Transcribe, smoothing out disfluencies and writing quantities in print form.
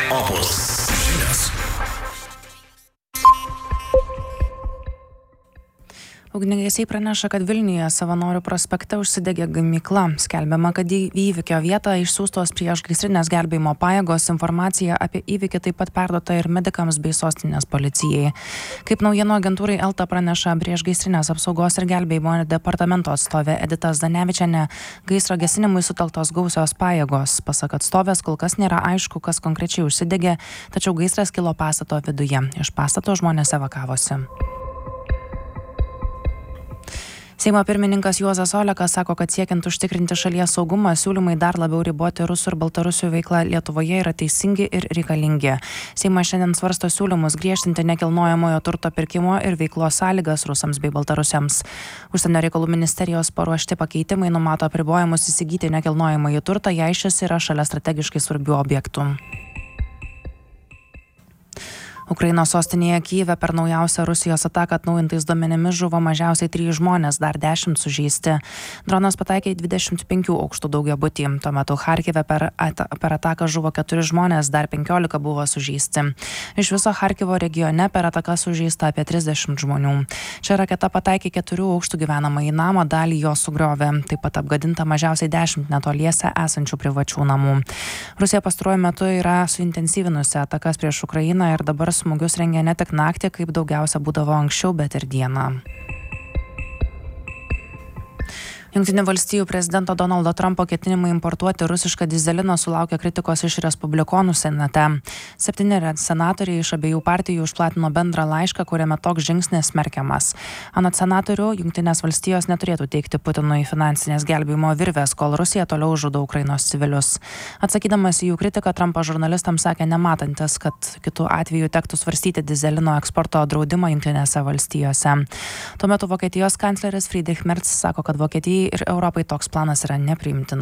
Opus žinios. Ugniagesiai praneša, kad Vilniuje Savanorių prospekte užsidegė gamykla. Skelbiama, kad į įvykio vietą išsiųstos priešgaisrinės gelbėjimo pajėgos. Informacija apie įvykį taip pat perduota ir medikams bei sostinės policijai. Kaip naujienų agentūrai Elta praneša priešgaisrinės apsaugos ir gelbėjimo departamento atstovė Edita Zdanevičienė, gaisro gesinimui sutelktos gausios pajėgos. Pasak atstovės, kol kas nėra aišku, kas konkrečiai užsidegė, tačiau gaisras kilo pastato viduje. Iš pastato žmonės evakavosi. Seimo pirmininkas Juozas Olekas sako, kad siekiant užtikrinti šalies saugumą, siūlymai dar labiau riboti rusų ir baltarusių veiklą Lietuvoje yra teisingi ir reikalingi. Seimas šiandien svarsto siūlymus griežtinti nekilnojamojo turto pirkimo ir veiklos sąlygas rusams bei baltarusiams. Užsienio reikalų ministerijos paruošti pakeitimai numato apribojimus įsigyti nekilnojamąjį turtą, jei šis yra šalia strategiškai svarbių objektų. Ukrainos sostinėje Kyjive per naujausią Rusijos ataką atnaujintais duomenimis žuvo mažiausiai 3 žmonės, dar 10 sužeisti. Dronas pataikė į 25 aukštų daugiabutį. Tuo metu Charkive per ataką žuvo 4 žmonės, dar 15 buvo sužeisti. Iš viso Charkivo regione per ataką sužeista apie 30 žmonių. Čia raketa pataikė 4 aukštų gyvenamąjį namą, dalį jo sugriovė. Taip pat apgadinta mažiausiai 10 netoliese esančių privačių namų. Rusija pastaruoju metu yra suintensyvinusi atakas prieš Ukrainą ir dabar smūgius rengia ne tik naktį, kaip daugiausia būdavo anksčiau, bet ir dieną. Jungtinių valstijų prezidento Donaldo Trumpo ketinimai importuoti rusišką dyzeliną sulaukė kritikos iš respublikonų senate. 7 senatoriai iš abiejų partijų išplatino bendrą laišką, kuriame toks žingsnis smerkiamas. Anot senatorių, Jungtinės valstijos neturėtų teikti Putinui finansinės gelbėjimo virvės, kol Rusija toliau žudo Ukrainos civilius. Atsakydamas į jų kritiką, Trumpas žurnalistams sakė nematantis, kad kitų atveju tektų svarstyti dyzelino eksporto draudimą Jungtinėse valstijose. Tuo metu Vokietijos kancleris Friedrich Merz sako, kad Vokietijai ir Europai toks planas yra nepriimtinas.